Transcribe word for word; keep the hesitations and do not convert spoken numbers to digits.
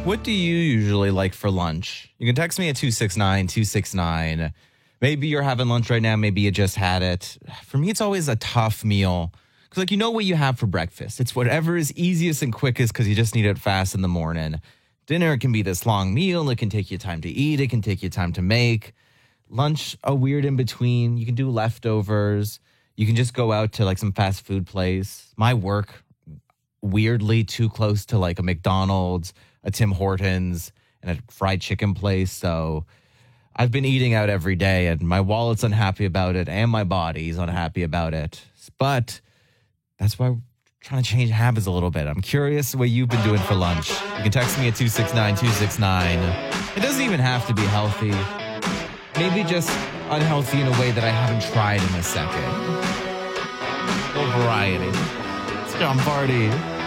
What do you usually like for lunch? You can text me at two six nine two six nine. Maybe you're having lunch right now. Maybe you just had it. For me, it's always a tough meal. Because, like, you know what you have for breakfast. It's whatever is easiest and quickest because you just need it fast in the morning. Dinner can be this long meal. It can take you time to eat. It can take you time to make. Lunch, a weird in between. You can do leftovers. You can just go out to, like, some fast food place. My work, weirdly too close to, like, a McDonald's, a Tim Hortons, and a fried chicken place. So I've been eating out every day, and my wallet's unhappy about it, and my body's unhappy about it. But that's why I'm trying to change habits a little bit. I'm curious what you've been doing for lunch. You can text me at two six nine two six nine. It doesn't even have to be healthy. Maybe just unhealthy in a way that I haven't tried in a second. A little variety. It's John Party.